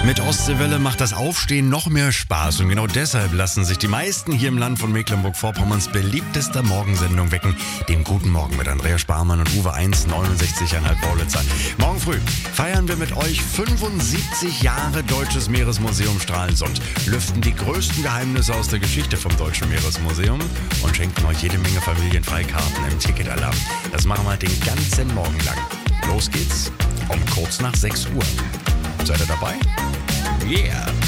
Mit Ostseewelle macht das Aufstehen noch mehr Spaß und genau deshalb lassen sich die meisten hier im Land von Mecklenburg-Vorpommerns beliebtester Morgensendung wecken, dem Guten Morgen mit Andreas Sparmann und Uwe 1, 69,5 Baulitzer. Morgen früh feiern wir mit euch 75 Jahre Deutsches Meeresmuseum Stralsund, lüften die größten Geheimnisse aus der Geschichte vom Deutschen Meeresmuseum und schenken euch jede Menge Familienfreikarten im Ticketalarm. Das machen wir halt den ganzen Morgen lang. Los geht's um kurz nach 6 Uhr. Seid ihr dabei? Yeah!